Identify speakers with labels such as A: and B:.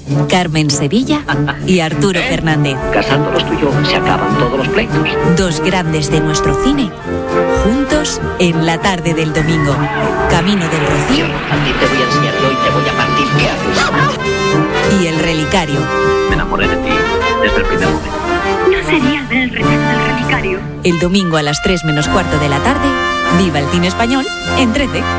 A: Carmen Sevilla y Arturo Fernández.
B: Casándolos tú y yo se acaban todos los pleitos.
A: Dos grandes de nuestro cine, juntos en la tarde del domingo. Camino del Rocío.
B: A ti te voy a enseñar yo y te voy a partir. ¿Qué haces?
A: Y El Relicario.
B: Me enamoré de ti desde el primer momento.
C: No sería del Relicario.
A: El domingo a las 3 menos cuarto de la tarde, viva el cine español en 13.